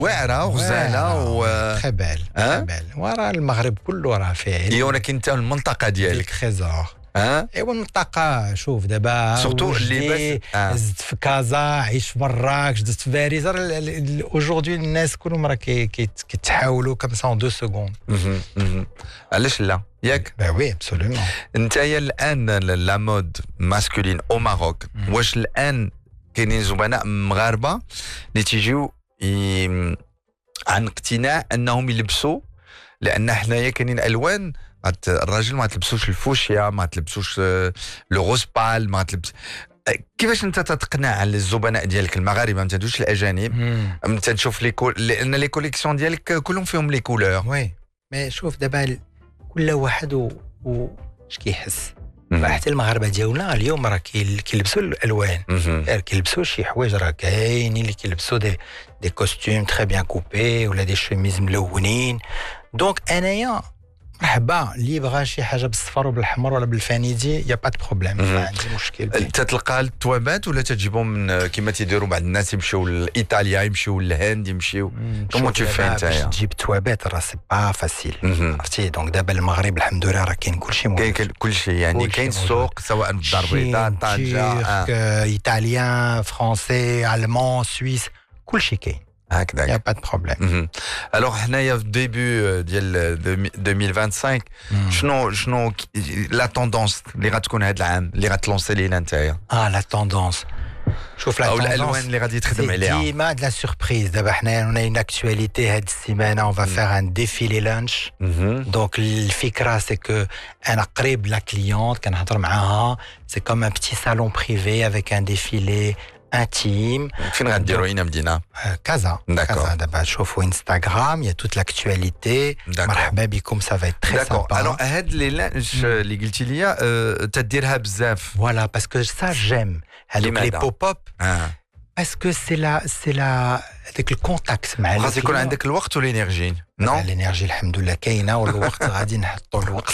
واعره وغزاله تري بيل تري بيل وراه المغرب كله راه فيه اي ولكن انت المنطقه ديالك تريزور ايوا المنطقه شوف دابا سورتو اللي زدت في كازا عيش في مراكش زدت في باريس اوجوردي الناس كلهم راه كيتحاولوا كم سا 2 سكوند علاش لا ياك وي ابسولومون انت الان لا مود ماسكولين او ماروك واش الان كاينين زبناء مغاربه اللي تيجيو عن اقتناع انهم يلبسوا لان حنايا كاينين الوان الراجل ما تلبسوش الفوشيا ما تلبسوش لو غوز بال ما تلبس كيفاش انت تقنع الزبناء ديالك المغاربه ما تدوش الاجانب انت تشوف لان لي كوليكسيون ديالك كلهم فيهم لي كولور وي مي شوف دابا كل واحد واش كيحس حتى المغاربه ديالنا اليوم راه كيلبسوا الالوان كيلبسوا شي حوايج راه كاينين اللي كيلبسوا دي كوستيم تري بيان كوبي ولا دي شوميز ملونين دونك انايا مرحبا اللي بغى شي حاجه بالصفر وبالحمر ولا بالفانيدي يا با دو بروبليم ما عندي مشكل تتلقى التوابات ولا تجيبهم من كما تيديروا بعض الناس يمشيو لايطاليا يمشيو للهند يمشيو كومون تو في انت تجيب توابات راه سي با فاسيل عرفتي دونك دابا المغرب الحمد لله راه كاين كلشي كاين كلشي يعني كاين السوق سواء بالدار البيضاء طنجه ايطاليان فرونسي المون سويس كلشي كاين هكذا يا با دو بروبليم الوغ حنايا في ديبي ديال 2025 شنو لا توندونس اللي غتكون هذا العام اللي غتلونسي لينا نتايا لا توندونس شوف لا توندونس الالوان اللي غادي تخدم عليها ديما د لا سوربريز دابا حنايا اون اون اكtualité هاد السيمانه اون فا فير ان ديفيلي لانش دونك الفكره سي كو انا قريب لا كليونت كنهضر معاها سي كوم ان بتي صالون بريفي افيك ان ديفيلي intime. فين غنديروا هنا مدينه كازا دابا شوفوا انستغرام يا توت لاكtualité مرحبا بكم سا فا تري سامبا الو هاد لي لانش اللي قلتي لي تديرها بزاف فوالا باسكو سا جيم هذوك لي بوب اب باسكو سي لا هذاك الكونتاكت مع خاص يكون عندك الوقت والانرجي نو الانرجي الحمد لله كاينه والوقت غادي نحطوا الوقت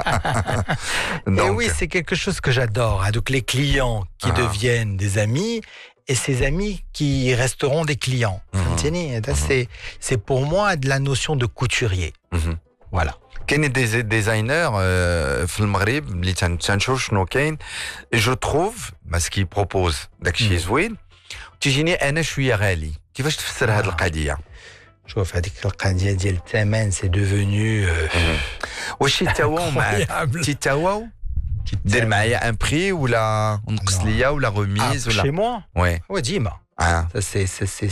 وي سي كيلكو شوز كو جادور هذوك لي كليون كي deviennent des amis et ces amis qui resteront des clients فهمتيني هذا c'est pour moi de la notion de couturier voilà كاين دي ديزاينر في المغرب اللي تنشوف شنو كاين جو تروف ماسكي بروبوز داكشي زوين تيجيني انا شويه غالي كيفاش تفسر هذه القضيه شوف هذيك القضيه ديال الثمن سي دوفوني واش تيتواو معاك تيتواو دير معايا ان بري ولا نقص ليا ولا غوميز ولا شي موا وي هو ديما c'est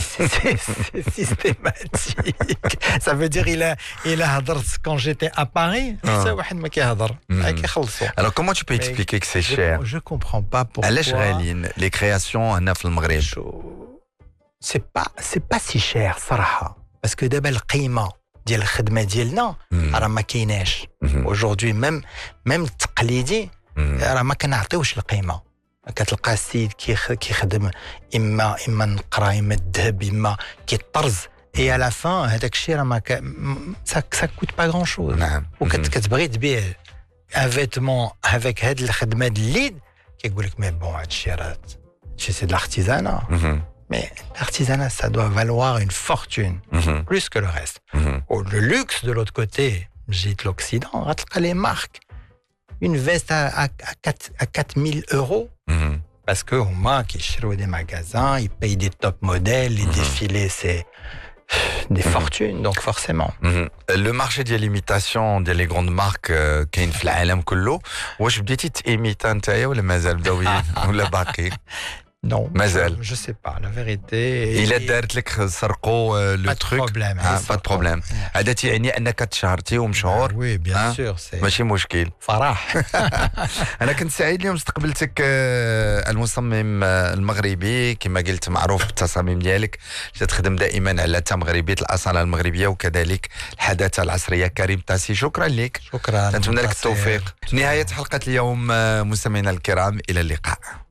systématique. Ça veut dire il a هضرت quand j'étais à Paris حتى واحد ما كيهضر كيخلصوا. Alors comment tu peux expliquer que c'est cher? Je comprends pas pourquoi. علاش غاليين les créations هنا في المغرب؟ c'est pas si cher صراحه باسكو دابا القيمه ديال الخدمه ديالنا راه ما كايناش aujourd'hui même التقليدي راه ما كنعطيوش القيمه كتلقى السيد كيخدم اما النقره اما الذهب اما كيطرز اي على فان هذاك الشيء راه ما سا كوت با غران شوز نعم وكتبغي تبيع ان فيتمون افيك هاد الخدمه ديال اليد كيقول لك مي بون هاد الشيء راه سي دو لارتيزانا مي l'artisanat ça doit valoir une fortune plus que le reste le luxe de l'autre côté j'ai de l'Occident غتلقى les marques une veste à 4000 euros parce que هما كيشريو des magasins ils payent des top modèles les défilés c'est des fortunes donc forcément le marché ديال l'imitation ديال les grandes marques كاين في العالم كله واش بديتي تيميتا نتايا ولا مازال بداو ولا باقي Non, مازال je sais pas la vérité. إلا دارت لك سرقوا لو تروك با دو بروبليم هذا تيعني انك تشهرتي ومشهور وي بيان سور ماشي مشكل فرح انا كنت سعيد اليوم استقبلتك المصمم المغربي كما قلت معروف بالتصاميم ديالك تخدم دائما على تمغربيه الاصاله المغربيه وكذلك الحداثه العصريه كريم طاسي شكرا لك شكرا نتمنى لك التوفيق نهايه حلقه اليوم مستمعينا الكرام الى اللقاء